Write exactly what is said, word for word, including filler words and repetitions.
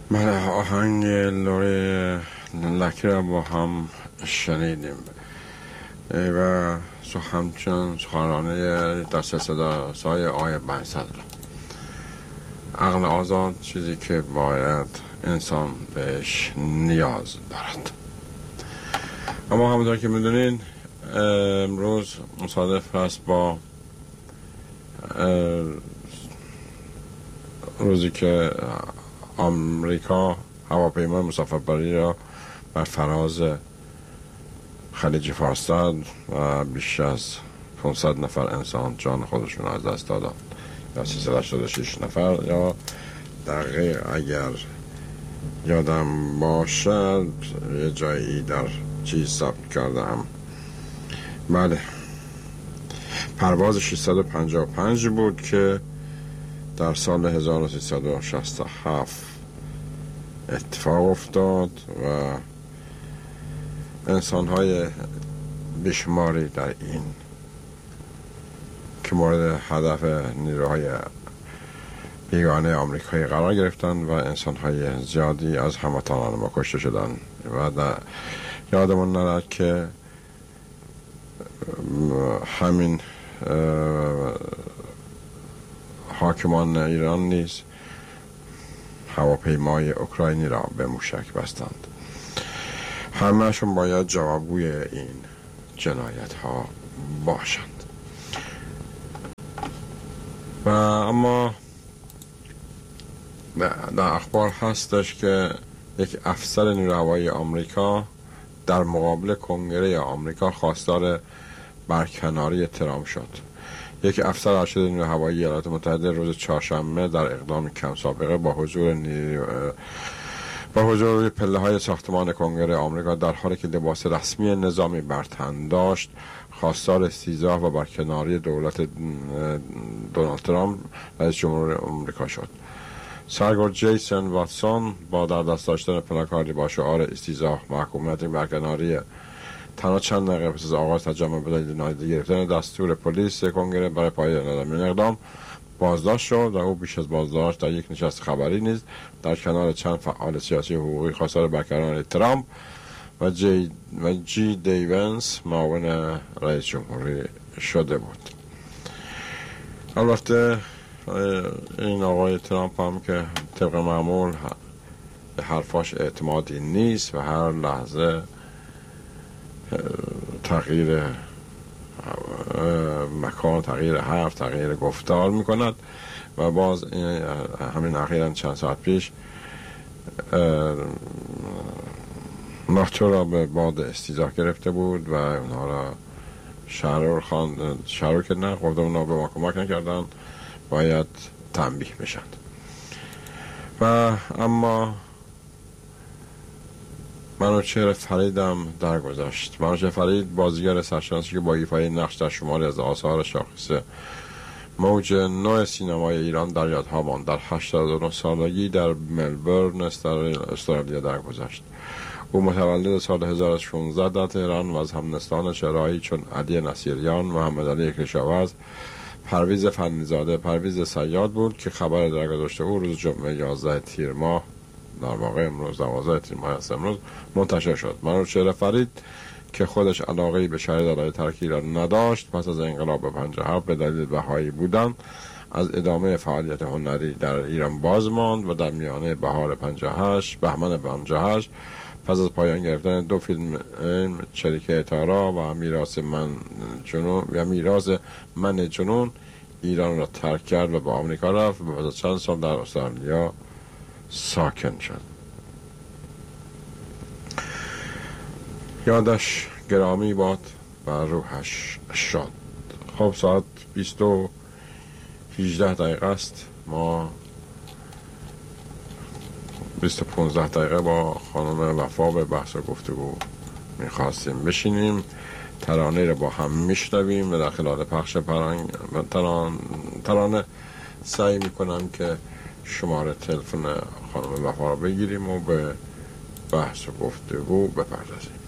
من آهنگ لوری لکی را با هم شنیدیم و سو همچون سخنرانی در سلسله سای آقای بنی‌صدر. عقل آزاد چیزی که باید انسان بهش نیاز دارد. اما همونطور که میدونین امروز مصادف است با روزی که آمریکا هواپیمای مسافربری را بر فراز خلیج فارس داد و بیش از پانصد نفر انسان جان خودشون از دست دادن، یا سیصد و هشتاد و شش نفر، یا دقیق اگر یادم باشد یه جایی در چیز ثبت کردم. بله، پرواز ششصد و پنجاه و پنج بود که در سال هزار و سیصد و شصت و هفت اتفاق افتاد و انسان‌های بیشماری در این که مورد هدف نیروهای بیگانه آمریکایی قرار گرفتن و انسان‌های زیادی از هموطنان ما کشته شدن. و در یادمون نرد که همین حاکمان ایران نیز هواپیمای اوکراینی را به موشک بستند. همه‌شون باید جوابگوی این جنایت ها باشند. و اما در اخبار هستش که یک افسر نیروی هوایی آمریکا در مقابل کنگره آمریکا خواستار برکناری ترامپ شد. یک افسر ارشد نیروی هوایی ایالات متحده روز چهارشنبه در اقدام کم سابقه با حضور نیرو... با حضور روی پله های ساختمان کنگره آمریکا در حالی که لباس رسمی نظامی بر تن داشت خواستار استیضاح و برکناری دولت دونالد ترامپ رئیس جمهور آمریکا شد. سرگرد جیسن واتسون با در دست داشتن پلاکاردی با شعار استیضاح محکومیت برکناری تنها چند دقیقه پس از آغاز تجمع به دلیل نادیده گرفتن دستور پلیس کنگره برای پایان دادن این اقدام بازداشت شد و او بیش از بازداشت در یک نشست خبری نیز در کنار چند فعال سیاسی و حقوقی خواستار برکناری ترامپ و جی و جی دیونس معاون رئیس جمهوری شده بود. البته این آقای ترامپ هم که طبق معمول به حرفاش اعتمادی نیست و هر لحظه تغییر مکان، تغییر حرف، تغییر گفتار میکند و باز همین اخیراً چند ساعت پیش ناخچه را به باد استیضاح گرفته بود و اونها را شهر خواند، شهر که نه خود اونها به ما کمک نکردن، باید تنبیه بشند. و اما منوچهر فریدم درگذشت. منوچهر فرید بازیگر سرشناسی که با ایفای نقش در شماری از آثار شاخص موج نو سینمای ایران در یادها ماند. در هشتاد و نه سالگی در ملبورن استرالیا درگذشت. او متولد سال هزار و شانزده در تهران و از همنسلان چهره‌هایی چون علی نصیریان، محمد علی کشاورز، پرویز فنیزاده، پرویز صیاد بود که خبر درگذشت او روز جمعه یازده تیر ماه، در واقع امروز دوازده تیر ماه است، امروز منتشر شد. منوچهر فرید که خودش علاقه‌ای به شهر دارای ترک ایران نداشت، پس از انقلاب پنجاه و هفت به دلیل بهایی بودن از ادامه فعالیت هنری در ایران باز ماند و در میانه بهار پنجاه و هشت بهمن پنجاه و هشت پس از پایان گرفتن دو فیلم چریکه تارا و میراث من جنون و میراث من جنون ایران را ترک کرد و به آمریکا رفت و بعد چند سال در استرالیا ساکن شد. یادش گرامی باد و روحش شاد. خب ساعت بیست و هجده دقیقه است. ما بیست و پانزده دقیقه با خانم وفا به بحث و گفتگو میخواستیم بشینیم، ترانه رو با هم میشنویم و در خلال پخش پرنگ تران... ترانه سعی میکنم که شماره تلفن خانم وفا رو بگیریم و به بحث و گفتگو بپردازیم.